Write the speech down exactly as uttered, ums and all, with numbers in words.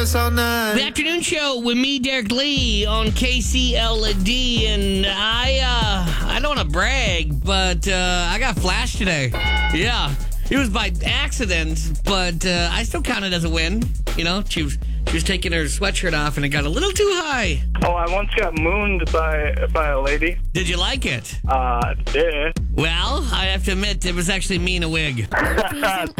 us all night. The afternoon show with me, Derek Lee, on K C L D, and I, uh, I don't want to brag, but uh, I got flashed today. Yeah, it was by accident, but uh, I still count it as a win. You know, she was, she was taking her sweatshirt off, and it got a little too high. Oh, I once got mooned by by a lady. Did you like it? Uh, yeah. Well, I have to admit, it was actually me in a wig.